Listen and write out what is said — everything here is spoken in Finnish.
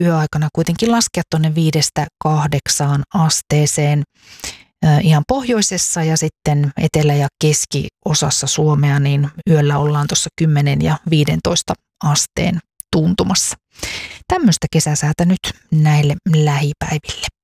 yöaikana kuitenkin laskea tuonne 5-8 asteeseen ihan pohjoisessa ja sitten etelä- ja keskiosassa Suomea, niin yöllä ollaan tuossa 10 ja 15 asteen tuntumassa. Tämmöistä kesäsäätä nyt näille lähipäiville.